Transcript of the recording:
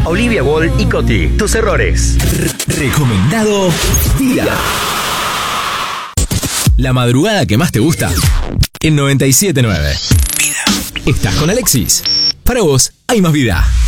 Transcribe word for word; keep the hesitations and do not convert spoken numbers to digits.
Olivia Wall y Coti. Tus errores. Recomendado Día. La madrugada que más te gusta en noventa y siete nueve. Vida. Estás con Alexis. Para vos hay más vida.